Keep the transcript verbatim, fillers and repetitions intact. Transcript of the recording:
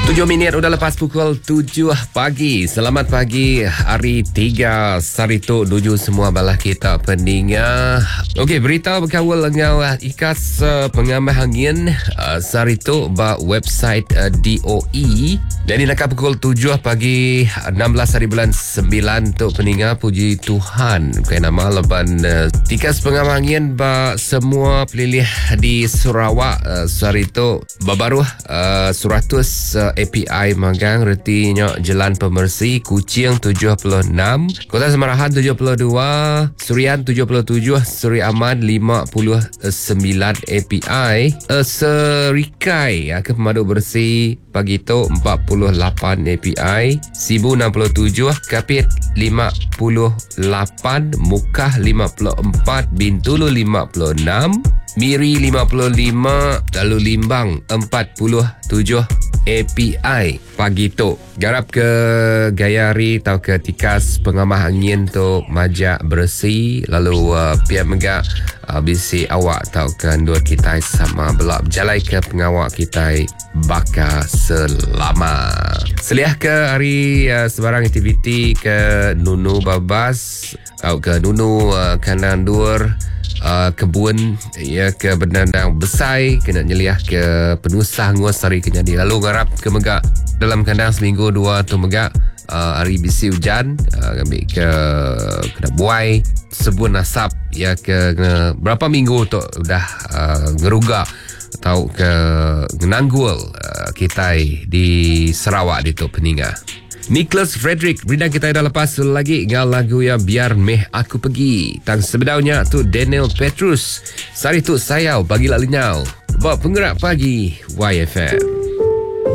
tujuh minit udah lepas pukul tujuh pagi. Selamat pagi hari tiga Sarito Nuju semua bala kita pendengar. Okey, berita berkawal dengan ikas uh, pengambil angin uh, Sarito ba website uh, D O E. Jadi nak pukul tujuh pagi enam belas hari bulan sembilan tu pendengar, puji Tuhan. Kena nama leban uh, ikas pengambil angin ba semua pelilih di Sarawak uh, Sarito babaru uh, seratus uh, A P I magang retinya Jalan Pemersi Kuching tujuh puluh enam, Kota Semarahan tujuh puluh dua, Surian tujuh puluh tujuh, Suri Aman lima puluh sembilan A P I, uh, Serikai ya, ke Pemadu Bersih pagi tu empat puluh lapan A P I, Sibu enam puluh tujuh, Kapit lima puluh lapan, Mukah lima puluh empat, Bintulu lima puluh enam, Miri lima puluh lima, lalu Limbang empat puluh tujuh A P I pagi tu. Garap ke Gayari atau ke tikas pengamah angin tu majak bersih, lalu uh, pihak megak uh, bisi awak atau ke dua kita sama belak berjalai ke pengawak kita baka selama. Seliah ke hari uh, sebarang aktiviti ke Nunu Babas atau ke Nunu uh, kanan dur Uh, kebun ya ke benandang besai kena nyeliah ke penusah nguasari kenyadi, lalu garap ke megak dalam kandang seminggu dua tu megak uh, hari bisi hujan uh, ambil ke kena buai sebun nasab ya ke uh, berapa minggu tu dah uh, ngeruga atau ke ngenanggul uh, kita di Sarawak di tu peninggal. Nicholas Frederick beridan kita dah lepas lagi dengan lagu yang Biar Meh Aku Pergi. Tang sebenarnya tu Daniel Petrus. Sari tu sayau bagi lalu nyau. Bawa penggerak pagi Y F M.